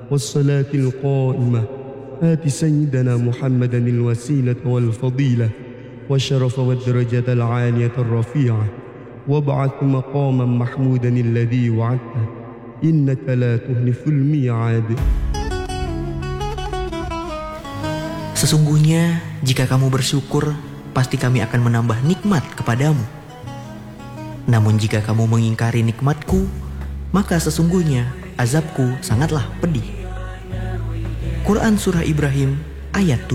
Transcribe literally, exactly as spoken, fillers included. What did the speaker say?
والصلاة القائمة آت سيدنا محمدا الوسيلة والفضيلة والشرف والدرجة العالية الرفيعة وابعث مقاما محمودا الذي وعدته إنك لا تخلف الميعاد. Sesungguhnya jika kamu bersyukur, pasti kami akan menambah nikmat kepadamu. Namun jika kamu mengingkari nikmatku, maka sesungguhnya azabku sangatlah pedih. Quran Surah Ibrahim ayat tujuh.